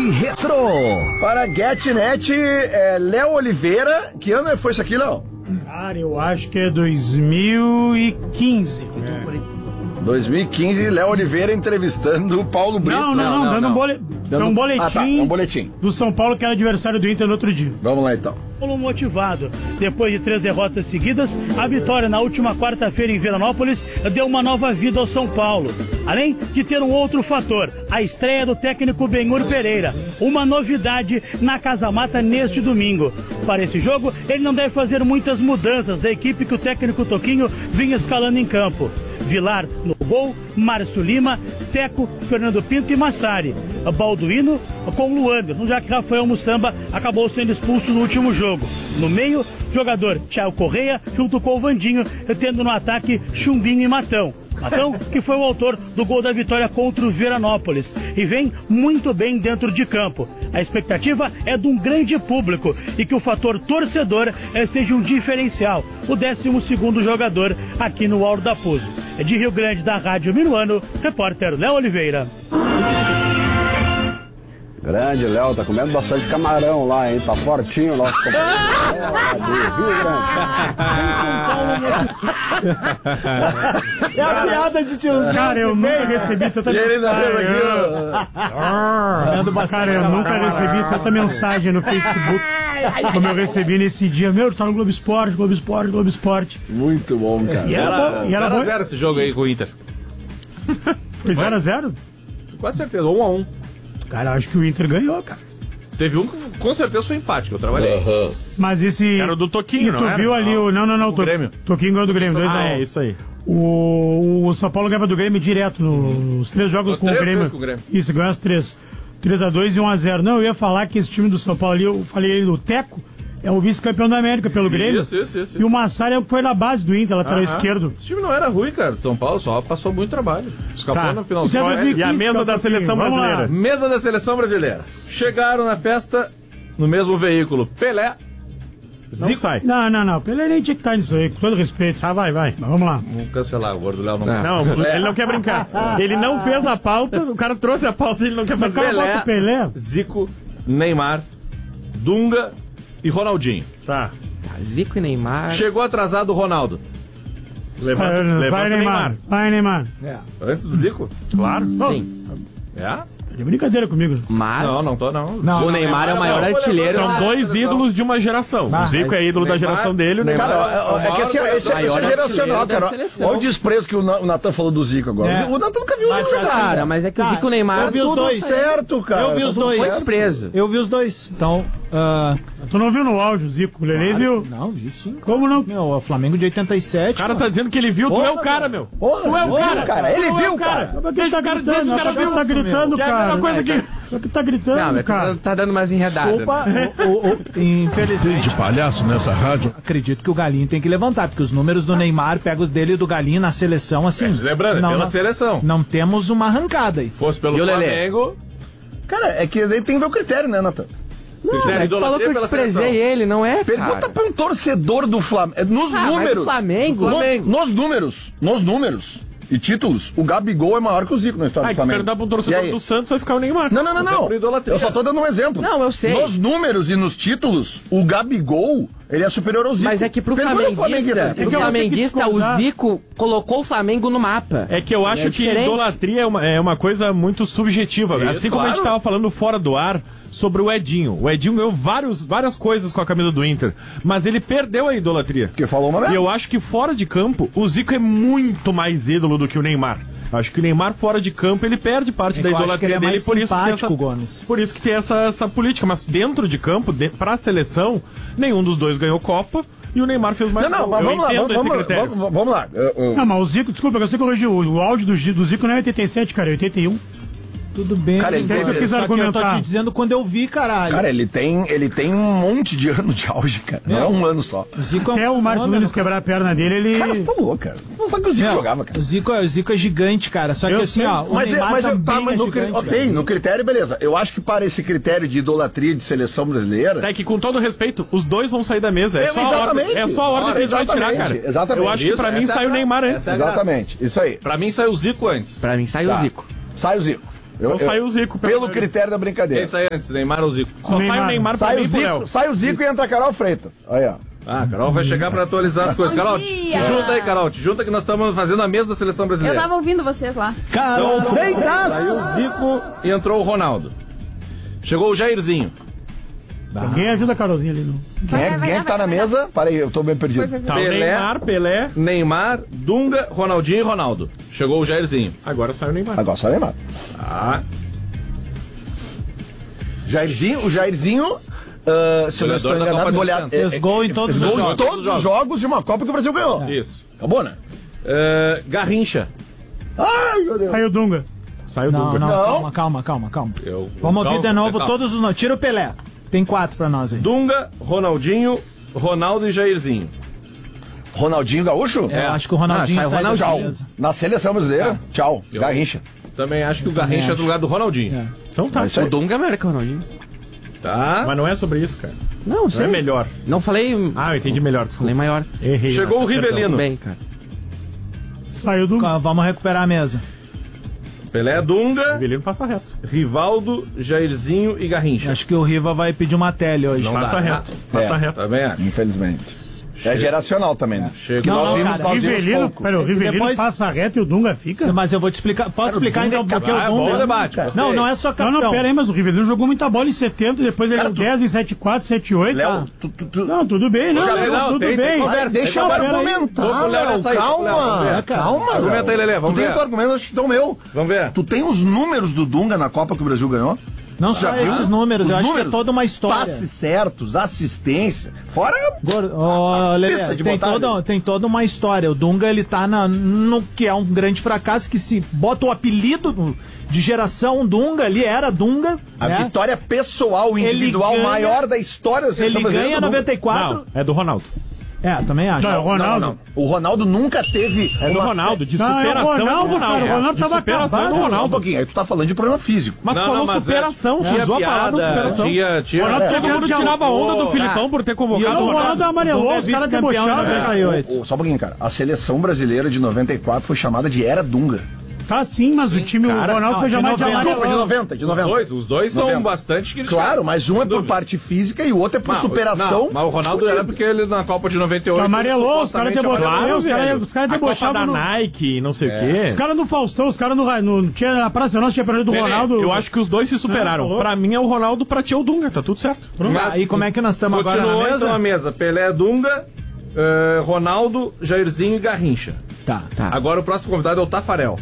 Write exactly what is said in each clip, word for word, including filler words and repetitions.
Retro. Para GetNet, é, Léo Oliveira. Que ano foi isso aqui, Léo? Cara, eu acho que é dois mil e quinze. É. dois mil e quinze, Léo Oliveira entrevistando o Paulo Brito. Não, não, não, não dando não. um, bole... dando... um boletim, ah, tá, um boletim do São Paulo, que era adversário do Inter no outro dia. Vamos lá, então. Paulo motivado. Depois de três derrotas seguidas, a vitória na última quarta-feira em Veranópolis deu uma nova vida ao São Paulo. Além de ter um outro fator, a estreia do técnico Benhur Pereira. Uma novidade na Casa Mata neste domingo. Para esse jogo, ele não deve fazer muitas mudanças da equipe que o técnico Toquinho vinha escalando em campo. Vilar no gol, Márcio Lima, Teco, Fernando Pinto e Massari. Balduino com Luander, já que Rafael Mussamba acabou sendo expulso no último jogo. No meio, jogador Thiago Correia junto com o Vandinho, tendo no ataque Chumbinho e Matão. Matão, que foi o autor do gol da vitória contra o Veranópolis e vem muito bem dentro de campo. A expectativa é de um grande público e que o fator torcedor é, seja um diferencial, o décimo segundo jogador aqui no Auro da Puso. É de Rio Grande, da Rádio Minuano, repórter Léo Oliveira. Grande, Léo, tá comendo bastante camarão lá, hein? Tá fortinho o nosso companheiro É a piada de tiozão. Cara, eu nunca recebi tanta mensagem. Cara, eu nunca recebi tanta mensagem no Facebook como eu recebi nesse dia. Meu, tá no Globo Esporte, Globo Esporte, Globo Esporte. Muito bom, cara. E era zero a zero esse jogo aí com o Inter. Foi zero a zero? Quase certeza, um a um. Cara, acho que o Inter ganhou, cara. Teve um que com certeza foi empate, que eu trabalhei. Uhum. Mas esse... Era o do Toquinho, não tu era? viu ali o... Não, não, não. O to... Grêmio. Toquinho ganhou do Grêmio. dois a um. Ah, é, isso aí. O, o São Paulo ganhava do Grêmio direto nos três jogos com o, Grêmio. com o Grêmio. Isso, ganhou as três. três a dois e um a zero. Não, eu ia falar que esse time do São Paulo ali, eu falei ele do Teco, é o vice-campeão da América pelo Grêmio. Isso, isso, isso. E o Massari foi na base do Inter, lateral esquerdo. Esse time não era ruim, cara. São Paulo só passou muito trabalho. Escapou tá. no final. É e a mesa da seleção brasileira. Lá. Mesa da seleção brasileira. Chegaram na festa no mesmo veículo. Pelé. Não Zico. Sai. Não, não, não. Pelé nem tinha que estar nisso aí, com todo respeito. Ah, vai, vai. Mas vamos lá. Vamos cancelar, o gordo Léo não quer. Não, não ele não quer brincar. Ele não fez a pauta, o cara trouxe a pauta e ele não quer fazer. Pelé, Pelé, Zico, Neymar, Dunga e Ronaldinho. Tá. Zico e Neymar. Chegou atrasado o Ronaldo. Levanta, vai, levanta vai Neymar. Neymar. Vai, Neymar. É. Antes do Zico? Claro. Sim. É? É brincadeira comigo. Mas... Não, não tô, não. não o Neymar não, é o maior não, artilheiro. São dois ídolos de uma geração. Ah, o Zico é ídolo Neymar, da geração dele. O Neymar cara, é, é que esse, esse, esse é geracional, cara. Olha o desprezo que o Natan falou do Zico agora. É. O Natan nunca viu o Zico, assim, cara. Mas é que tá, o Zico e o Neymar... Eu vi os dois. certo, cara. Eu vi os dois. Foi preso. Eu vi os dois. Então... Uh... Tu não viu no auge o Zico? O Lelê viu? Não, vi sim. Como não? Meu, o Flamengo de oitenta e sete. O cara tá dizendo que ele viu. Tu é o cara, meu. Tu é o cara, cara. Ele viu, cara. Deixa o cara dizer se o cara viu. Tá gritando, cara. É a mesma coisa que... Só que tá gritando, não, mas cara. Tá dando mais enredada. Desculpa, né? o, o, o, infelizmente. De palhaço nessa rádio. Acredito que o Galinho tem que levantar, porque os números do Neymar, pega os dele e do Galinho na seleção, assim. É, lembrando, não, pela não, seleção. Não temos uma arrancada aí. Fosse pelo Flamengo. Cara, é que ele tem que ver o critério, né, Natan? Não, é que falou que eu desprezei ele, não é, cara? Pergunta pra um torcedor do Flamengo. Nos ah, números. Flamengo? No, Flamengo. Nos números. Nos números. E títulos, o Gabigol é maior que o Zico na história ah, do Flamengo. Ah, se perguntar pra um torcedor do Santos, vai ficar o Neymar. Não, não, não, não. Eu só tô dando um exemplo. Não, eu sei. Nos números e nos títulos, o Gabigol, ele é superior ao Zico. Mas é que pro Pergunta flamenguista, pro flamenguista, o Zico colocou o Flamengo no mapa. É que eu acho é que idolatria é uma, é uma coisa muito subjetiva. Isso, assim como claro. A gente tava falando fora do ar sobre o Edinho. O Edinho ganhou vários, várias coisas com a camisa do Inter, mas ele perdeu a idolatria. Porque falou uma merda. E eu acho que fora de campo, o Zico é muito mais ídolo do que o Neymar. Acho que o Neymar fora de campo ele perde parte é da idolatria é dele, por isso que tem essa, Gomes. por isso que tem essa, essa política. Mas dentro de campo, de, pra seleção, nenhum dos dois ganhou Copa e o Neymar fez mais. Não, não, mas eu vamos lá, entendo vamos, esse critério. Vamos, vamos lá. Eu, eu... Não, mas o Zico, desculpa, eu sei corrigir. O, o áudio do, do Zico não é oitenta e sete, cara, é oitenta e um. Tudo bem, cara, ele tem, eu quis argumentar. Eu tô te dizendo quando eu vi, caralho. Cara, ele tem, ele tem um monte de ano de auge, cara. Não, não é um ano só. O Zico Até é um o Márcio Nunes quebrar a perna dele, ele... Cara, você tá louco, cara. Você não sabe que o Zico não, jogava, cara. O Zico, é, o Zico é gigante, cara. Só que eu assim, sei. ó, o mas, Neymar mas, também tá, mas é no, gigante. Ok, cara. no critério, beleza. Eu acho que para esse critério de idolatria de seleção brasileira... É que, com todo respeito, os dois vão sair da mesa. É, é só, a ordem, é só a ordem que a gente vai tirar, cara. Exatamente. Eu acho que pra mim sai o Neymar antes. Exatamente, isso aí. Pra mim sai o Zico antes. Pra mim sai o Zico. Sai o Zico. Eu, eu saiu o Zico. Pelo, pelo critério da brincadeira. Quem sai antes, Neymar ou Zico? Só Neymar. sai o Neymar pra sai mim, o Zico, sai o Zico e entra a Carol Freitas. Aí, ó. Ah, Carol vai chegar pra atualizar as coisas. Carol, te junta aí, Carol. Te junta que nós estamos fazendo a mesa da seleção brasileira. Eu tava ouvindo vocês lá. Carol então, Freitas! Saiu o Zico e entrou o Ronaldo. Chegou o Jairzinho. Alguém ajuda a Carolzinha ali, não. Quem é, quem é que tá na mesa? Para aí, eu tô bem perdido. Foi, foi, foi. Tá, Pelé, Neymar, Pelé, Neymar, Dunga, Ronaldinho e Ronaldo. Chegou o Jairzinho. Agora saiu o Neymar. Agora saiu o Neymar. Ah. Jairzinho, o Jairzinho, uh, se eu não estou enganado, goleado. Fez é, gol em todos os jogos. Todos os jogos de uma Copa que o Brasil ganhou. É. Isso. Acabou, né? Uh, Garrincha. Ai, meu Deus. Saiu o Dunga. Saiu o não, Dunga. Não, não, calma, calma, calma, calma. Eu, Vamos calma, ouvir de novo calma. todos os nomes. Tira o Pelé. Tem quatro pra nós aí. Dunga, Ronaldinho, Ronaldo e Jairzinho. Ronaldinho Gaúcho? É, eu acho que o Ronaldinho ah, sai Ronaldinho. Tchau. Na seleção brasileira, ah. tchau. Eu Garrincha. Também acho que o Garrincha é do lugar do Ronaldinho. É. Então tá. O Dunga é melhor que o Ronaldinho. Tá. Mas não é sobre isso, cara. Não, sei. Não é melhor. Não falei... Ah, eu entendi melhor, desculpa. Falei maior. Errei. Chegou o Rivelino. Bem, cara. Saiu do... Vamos recuperar a mesa. Pelé, Dunga, Rivelino passa reto. Rivaldo, Jairzinho e Garrincha. Acho que o Riva vai pedir uma tele hoje. Não passa dá, reto. Né? Passa é, reto. Também acho. Infelizmente. É geracional também, né? Chega. Não, nós vimos, cara, nós vimos Rivelino, pouco. pera, o Rivelino depois... passa reto e o Dunga fica? Mas eu vou te explicar. Posso cara, explicar então porque ah, o Dunga... É bom debate, não, não é só capitão. Não, não, pera aí, mas o Rivelino jogou muita bola em setenta, depois ele Cara, é tu... dez em setenta e quatro, setenta e oito. Léo, tá. tu, tu, tu... Não, tudo bem, não, Já, não, não, tudo tem, bem. tem conversa, deixa eu argumentar, Léo, calma, calma. Argumenta aí, Lelê, vamos tu ver. Tu tem teu argumento, acho que então meu. Vamos ver. Tu tem os números do Dunga na Copa que o Brasil ganhou? Não só Já esses viu? números, Os eu acho números, que é toda uma história. Passes certos, assistência, fora... Oh, Lelê, de tem, botar, toda, Lelê. tem toda uma história. O Dunga, ele tá na, no que é um grande fracasso, que se bota o apelido de geração Dunga, ele era Dunga. A né? vitória pessoal, individual, ganha, maior da história da seleção ele brasileira. ganha noventa e quatro. Não, é do Ronaldo. É, também acho. Não, é o Ronaldo. Não, não. O Ronaldo nunca teve... É do uma... Ronaldo, de Não, é o superação Ronaldo, é do Ronaldo. cara, o Ronaldo de tava superação acabado. é do Só um Ronaldo. pouquinho, aí tu tá falando de problema físico. Mas tu Não, falou não, mas superação, é, usou a palavra piada, superação. Tinha, tinha... Ronaldo Todo mundo tirava a onda do Filipão por ter convocado o o Ronaldo amarelou, os caras debocharam. noventa e oito. O- o- Só um pouquinho, cara. A seleção brasileira de noventa e quatro foi chamada de Era Dunga. Tá sim, mas o time, cara, o Ronaldo não, foi de chamado de noventa. Desculpa, de amarelão. noventa, de Os noventa. dois, os dois são noventa. bastante criticados. Claro, mas um é Sem por dúvida. parte física e o outro é por Não, superação. não, mas o Ronaldo era porque ele na Copa de noventa e oito... Que amarelou, os caras supostamente debocharam. amarelou, Os caras velho. os caras A Copa da debochavam. no- Nike, não sei o Os quê. caras no Faustão, os caras no, no. Tinha na Praça Nossa, tinha perdido do Pelé, Ronaldo. Eu acho que os dois se superaram. Não, Pra mim é o Ronaldo, pra ti é o Dunga, tá tudo certo. Mas- Aí como é que nós estamos agora Continuou na mesa? então a mesa. Pelé, Dunga, eh, Ronaldo, Jairzinho e Garrincha. Tá. Tá. Agora o próximo convidado é o Tafarel.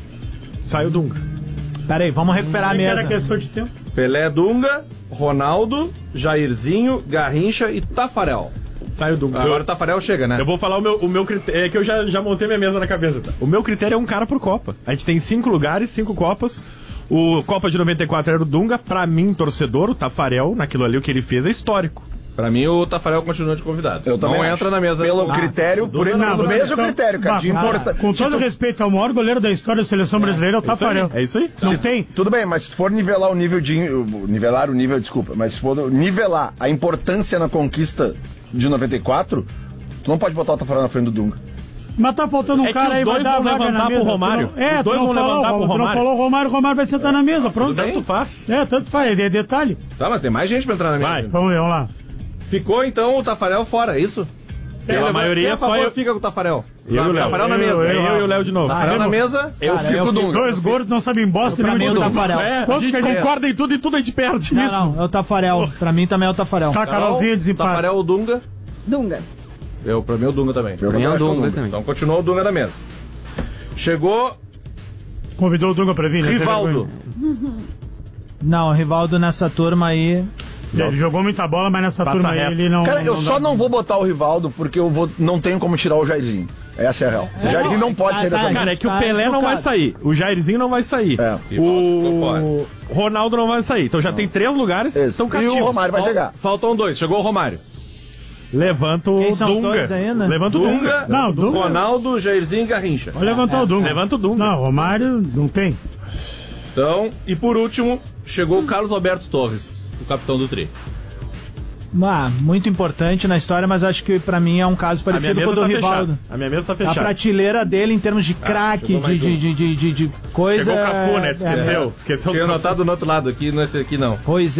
Saiu o Dunga. Pera aí, vamos recuperar a que era mesa. questão de tempo. Pelé, Dunga, Ronaldo, Jairzinho, Garrincha e Tafarel. Saiu o Dunga. Agora Eu- o Tafarel chega, né? Eu vou falar o meu, o meu critério. É que eu já, já montei minha mesa na cabeça. Tá? O meu critério é um cara por Copa. A gente tem cinco lugares, cinco Copas. O Copa de noventa e quatro era o Dunga. Pra mim, torcedor, o Tafarel, naquilo ali, o que ele fez é histórico. Pra mim, o Tafarel continua de convidado. Eu também Não acho. entra na mesa. Pelo Ah, critério, por ele, Não, pelo você mesmo tá- critério, cara, de Bah, importa. Com todo respeito, é o maior goleiro da história da seleção brasileira, é o É isso aí. Tafarel. É isso aí. Não tem. Tudo bem, mas se tu for nivelar o nível de. Nivelar o nível, desculpa, mas se for nivelar a importância na conquista de noventa e quatro, tu não pode botar o Tafarel na frente do Dunga. Mas tá faltando um É que cara os aí, vai dois dar a vão vaga levantar na pro mesa. Romário. Tu não- É, Os tu dois não vão falou, levantar pro tu não Romário. falou o Romário, o Romário vai sentar na mesa, pronto. Tanto faz. É, tanto faz, é detalhe. Tá, mas tem mais gente pra entrar na mesa. Vai. Vamos ver, vamos lá. Ficou então o Tafarel fora, é isso? Pela Quem maioria, quem a só favor eu- fica com o Tafarel. Eu e o Léo. Tafarel na Eu, mesa. eu, Eu e o Léo de novo. Tafarel na eu- mesa. Eu Cara, fico eu Dunga. fico- Dois gordos não sabem bosta, Pra nem mim, muito o do- Tafarel. É, a Quanto gente que a gente- concorda em tudo e tudo a gente perde. Não, Isso. não, é o Tafarel. Pra mim também é o Tafarel. Tá, Carolzinha, desempate. Tafarel ou Dunga? Dunga. Eu, pra mim, o Dunga também. Eu Pra mim é o acho que é o Dunga também. Então continua o Dunga na mesa. Chegou Convidou o Dunga pra vir, né? Rivaldo. Não, o Rivaldo nessa turma aí. Ele jogou muita bola, mas nessa Passa turma aí reto. ele não. Cara, eu não só dá- não vou botar o Rivaldo porque eu vou, não tenho como tirar o Jairzinho. Essa é a real. O Jairzinho não pode tá, sair tá, dessa Cara, é que o Tá Pelé não vai desfocado. sair. O Jairzinho não vai sair. É. ficou fora. O Ronaldo não vai sair. Então já tem três lugares que Isso. estão E cativos. o Romário vai Fal- chegar. Faltam dois. Chegou o Romário. Levanta o Quem são os Dunga. dois ainda? Levanta o Dunga. Dunga, Não, Dunga. Ronaldo, Jairzinho e Garrincha. Vou levantar o Dunga. Levanta o Dunga. Não, o Romário não tem. Então, e por último, chegou o Carlos Alberto Torres, o capitão do Tri. ah, muito importante na história, mas acho que pra mim é um caso parecido com o do tá Rivaldo. Fechada. A minha mesa tá A fechada. prateleira dele em termos de craque, chegou de, mais de, um. de, de, de, de coisa. Chegou o Cafu, né? Tu é, esqueceu? é, Esqueceu Tinha o Cafu. anotado no outro lado aqui, nesse aqui não. Pois